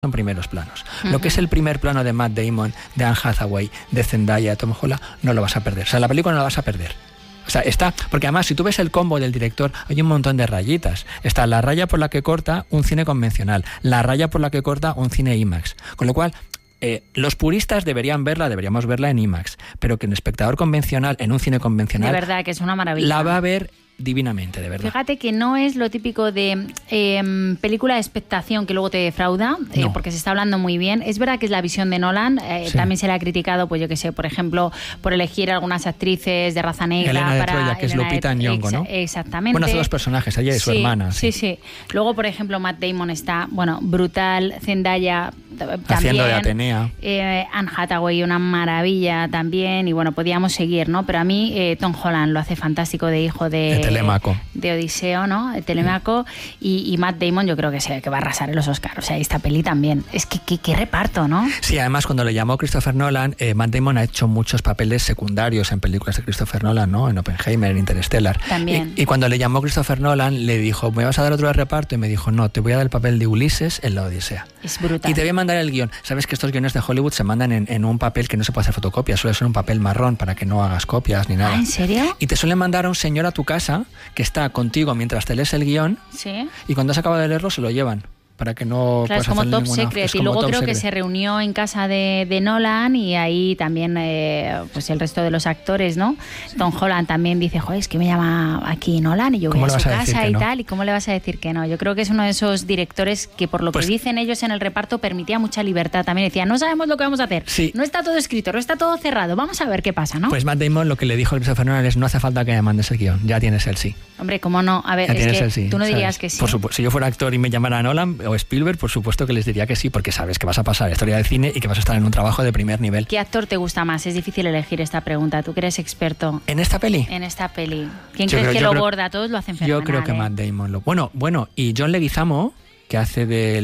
son primeros planos. Lo que es el primer plano de Matt Damon, de Anne Hathaway, de Zendaya, de Tom Holland, no lo vas a perder. O sea, la película no la vas a perder. O sea, está... Porque además, si tú ves el combo del director, hay un montón de rayitas. Está la raya por la que corta un cine convencional, la raya por la que corta un cine IMAX. Con lo cual... los puristas deberíamos verla en IMAX, pero que el espectador convencional, en un cine convencional... De verdad, que es una maravilla. La va a ver divinamente, de verdad. Fíjate que no es lo típico de película de expectación que luego te defrauda, No. porque se está hablando muy bien. Es verdad que es la visión de Nolan, Sí. también se le ha criticado, pues yo que sé, por ejemplo, por elegir algunas actrices de raza negra. Elena de para Troya, que es Elena Lupita Nyong'o, ¿no? Exactamente. Bueno, hace dos personajes, ella y su hermana. Sí. Luego, por ejemplo, Matt Damon está, brutal. Zendaya también. Haciendo de Atenea. Anne Hathaway, una maravilla también. Y bueno, podíamos seguir, ¿no? Pero a mí Tom Holland lo hace fantástico de hijo de Telemaco. De Odiseo, ¿no? De Telemaco. Y Matt Damon yo creo que va a arrasar en los Oscars. O sea, esta peli también. Es que qué reparto, ¿no? Sí, además cuando le llamó Christopher Nolan, Matt Damon ha hecho muchos papeles secundarios en películas de Christopher Nolan, ¿no? En Oppenheimer, en Interstellar. También. Y cuando le llamó Christopher Nolan, le dijo, ¿me vas a dar otro de reparto? Y me dijo, no, te voy a dar el papel de Ulises en la Odisea. Es brutal. Y te voy a mandar el guión. Sabes que estos guiones de Hollywood se mandan en un papel que no se puede hacer fotocopia, suele ser un papel marrón para que no hagas copias ni nada. ¿Ah, en serio? Y te suelen mandar a un señor a tu casa que está contigo mientras te lees el guión, Sí. y cuando has acabado de leerlo se lo llevan. Para que no Claro, es puedas como hacerle Top ninguna... Secret. es Y como luego Top creo que Secret. se reunió en casa de Nolan y ahí también pues el resto de los actores, ¿no? Tom Holland también dice, joder, es que me llama aquí Nolan y yo voy ¿Cómo a le su vas a decir casa que y no? tal. ¿Y cómo le vas a decir que no? Yo creo que es uno de esos directores que por lo Pues- que dicen ellos en el reparto permitía mucha libertad. También decía, no sabemos lo que vamos a hacer. Sí. No está todo escrito, no está todo cerrado. Vamos a ver qué pasa, ¿no? Pues Matt Damon lo que le dijo a Christopher Nolan es, no hace falta que me mandes el guión, ya tienes el sí. Hombre, ¿cómo no? A ver, Ya es tienes que el sí, tú no ¿sabes? dirías que sí. Por supuesto, si yo fuera actor y me llamara Nolan o Spielberg, por supuesto que les diría que sí, porque sabes que vas a pasar la historia del cine y que vas a estar en un trabajo de primer nivel. ¿Qué actor te gusta más? Es difícil elegir esta pregunta. Tú que eres experto ¿En esta peli? en esta peli. ¿Quién Yo crees creo- que yo lo creo- borda? Todos lo hacen fenomenal. Yo creo que Matt Damon lo... Bueno, y John Leguizamo, que hace del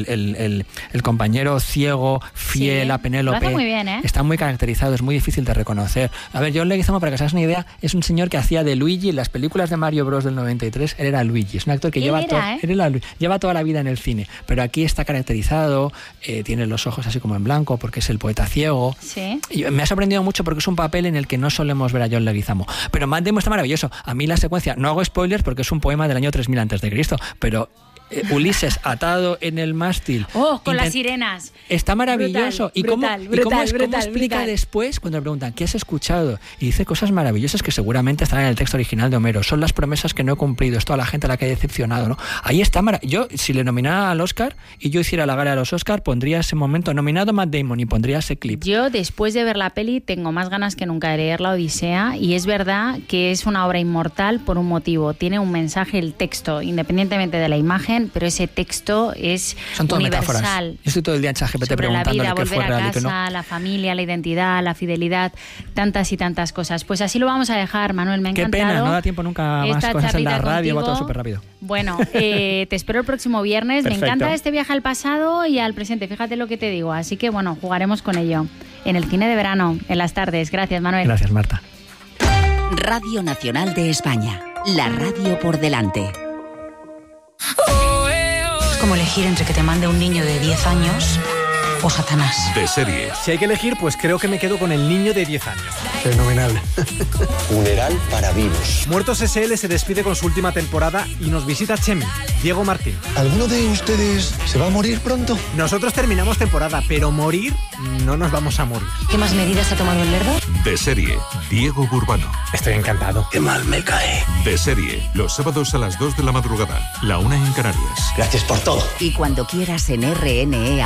el compañero ciego, fiel Sí, a Penélope. lo hace muy bien, ¿eh? Está muy caracterizado, es muy difícil de reconocer. A ver, John Leguizamo, para que os hagáis una idea, es un señor que hacía de Luigi en las películas de Mario Bros. Del 93. Él era Luigi, es un actor que Él lleva, era, ¿eh? él era lleva toda la vida en el cine. Pero aquí está caracterizado, tiene los ojos así como en blanco, porque es el poeta ciego. Sí. Y me ha sorprendido mucho porque es un papel en el que no solemos ver a John Leguizamo. Pero Matt Damon está maravilloso. A mí la secuencia, no hago spoilers porque es un poema del año 3000 a.C., pero Ulises atado en el mástil. ¡Oh, con las sirenas! Está maravilloso. Brutal, ¿Y cómo brutal, explica brutal. después cuando le preguntan ¿qué has escuchado? Y dice cosas maravillosas que seguramente están en el texto original de Homero. Son las promesas que no he cumplido. Es toda la gente a la que he decepcionado, ¿no? Ahí está yo, si le nominara al Oscar y yo hiciera la gala de los Oscar, pondría ese momento nominado Matt Damon y pondría ese clip. Yo, después de ver la peli, tengo más ganas que nunca de leer La Odisea, y es verdad que es una obra inmortal por un motivo. Tiene un mensaje, el texto, independientemente de la imagen, pero ese texto es Son todas universal. metáforas. Yo estoy todo el día en ChatGPT Sobre la preguntándole vida, qué volver fue a real y qué casa, no. la familia, la identidad, la fidelidad, tantas y tantas cosas. Pues así lo vamos a dejar, Manuel, me ha Qué encantado. pena, no da tiempo nunca más esta cosas en la charlita radio, va todo contigo. súper rápido. Bueno, te espero el próximo viernes. Perfecto. Me encanta este viaje al pasado y al presente, fíjate lo que te digo. Así que bueno, jugaremos con ello. En el cine de verano, en las tardes. Gracias, Manuel. Gracias, Marta. Radio Nacional de España. La radio por delante. Es como elegir entre que te mande un niño de 10 años o Satanás. De serie. Si hay que elegir, pues creo que me quedo con el niño de 10 años. Fenomenal. Funeral para vivos. Muertos SL se despide con su última temporada y nos visita Chemi, Diego Martín. ¿Alguno de ustedes se va a morir pronto? Nosotros terminamos temporada, pero morir no nos vamos a morir. ¿Qué más medidas ha tomado el Lerdo? De serie. Diego Burbano. Estoy encantado. Qué mal me cae. De serie. Los sábados a las 2 de la madrugada. La 1 en Canarias. Gracias por todo. Y cuando quieras en RNE